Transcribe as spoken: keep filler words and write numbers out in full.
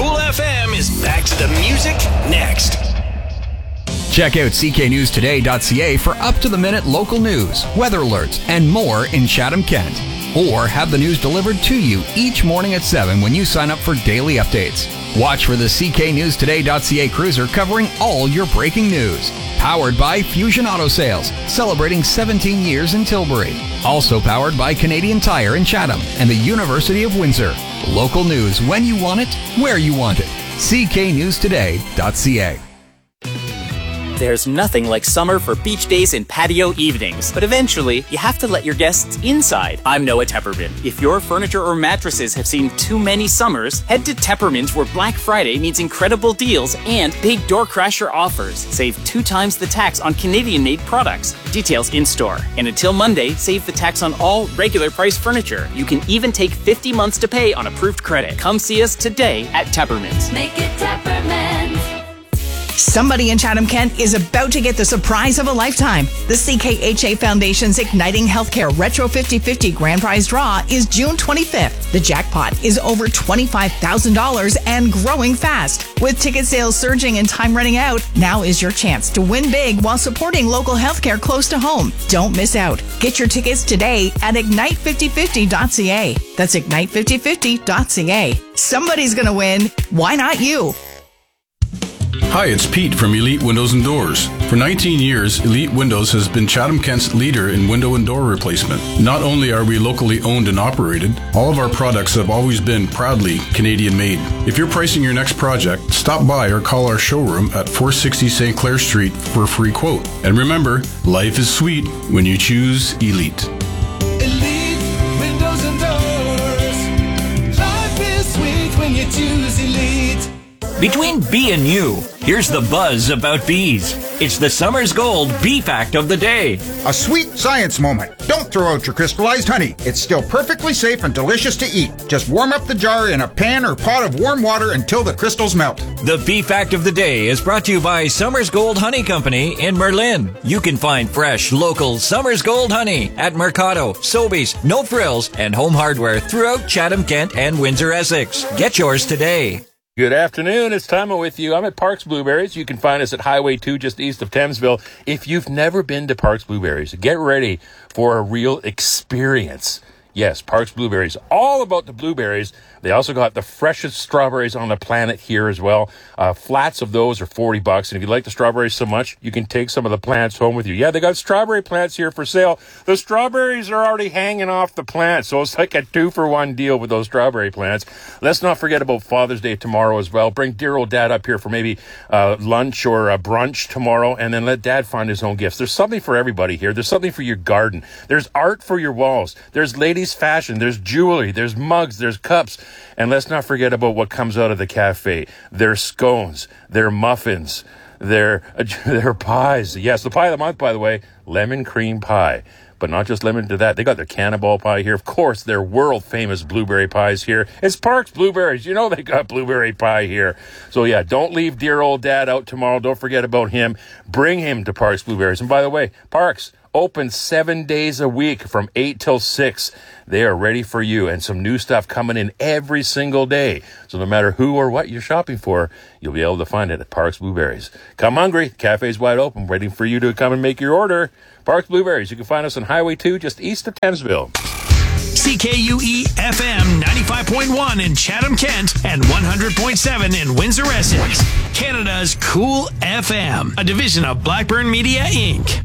Cool F M is back to the music next. Check out c k news today dot c a for up-to-the-minute local news, weather alerts, and more in Chatham-Kent. Or have the news delivered to you each morning at seven when you sign up for daily updates. Watch for the c k news today dot c a cruiser covering all your breaking news. Powered by Fusion Auto Sales, celebrating seventeen years in Tilbury. Also powered by Canadian Tire in Chatham and the University of Windsor. Local news when you want it, where you want it. c k news today dot c a. There's nothing like summer for beach days and patio evenings, but eventually you have to let your guests inside. I'm Noah Tepperman. If your furniture or mattresses have seen too many summers, head to Tepperman's where Black Friday means incredible deals and big door crasher offers. Save two times the tax on Canadian-made products. Details in store. And until Monday, save the tax on all regular price furniture. You can even take fifty months to pay on approved credit. Come see us today at Tepperman's. Make it Tepperman's. Somebody in Chatham-Kent is about to get the surprise of a lifetime. The C K H A Foundation's Igniting Healthcare Retro fifty fifty Grand Prize Draw is June twenty-fifth. The jackpot is over twenty-five thousand dollars and growing fast. With ticket sales surging and time running out, now is your chance to win big while supporting local healthcare close to home. Don't miss out. Get your tickets today at ignite fifty fifty dot c a. That's ignite fifty fifty dot c a. Somebody's going to win. Why not you? Hi, it's Pete from Elite Windows and Doors. For nineteen years, Elite Windows has been Chatham-Kent's leader in window and door replacement. Not only are we locally owned and operated, all of our products have always been proudly Canadian-made. If you're pricing your next project, stop by or call our showroom at four sixty Saint Clair Street for a free quote. And remember, life is sweet when you choose Elite. Elite Windows and Doors. Life is sweet when you choose Elite. Between bee and you, here's the buzz about bees. It's the Summer's Gold Bee Fact of the Day. A sweet science moment. Don't throw out your crystallized honey. It's still perfectly safe and delicious to eat. Just warm up the jar in a pan or pot of warm water until the crystals melt. The Bee Fact of the Day is brought to you by Summer's Gold Honey Company in Merlin. You can find fresh, local Summer's Gold honey at Mercado, Sobeys, No Frills, and Home Hardware throughout Chatham, Kent, and Windsor, Essex. Get yours today. Good afternoon. It's Timo with you. I'm at Parks Blueberries. You can find us at Highway two just east of Thamesville. If you've never been to Parks Blueberries, get ready for a real experience. Yes, Parks Blueberries, all about the blueberries. They also got the freshest strawberries on the planet here as well. Uh, flats of those are forty bucks. And if you like the strawberries so much, you can take some of the plants home with you. Yeah, they got strawberry plants here for sale. The strawberries are already hanging off the plant, so it's like a two-for-one deal with those strawberry plants. Let's not forget about Father's Day tomorrow as well. Bring dear old dad up here for maybe uh, lunch or a brunch tomorrow, and then let dad find his own gifts. There's something for everybody here. There's something for your garden. There's art for your walls. There's ladies' fashion. There's jewelry. There's mugs. There's cups. And let's not forget about what comes out of the cafe. Their scones, their muffins, their, uh, their pies. Yes, the pie of the month, by the way, lemon cream pie. But not just limited to that. They got their cannonball pie here. Of course, their world-famous blueberry pies here. It's Parks Blueberries. You know they got blueberry pie here. So, yeah, don't leave dear old dad out tomorrow. Don't forget about him. Bring him to Parks Blueberries. And by the way, Parks, open seven days a week from eight till six. They are ready for you, and some new stuff coming in every single day. So no matter who or what you're shopping for, you'll be able to find it at Parks Blueberries. Come hungry. Cafe's wide open, waiting for you to come and make your order. Parks Blueberries. You can find us on Highway two, just east of Thamesville. C K U E F M ninety-five point one in Chatham, Kent, and one hundred point seven in Windsor, Essex. Canada's Cool F M, a division of Blackburn Media, Incorporated.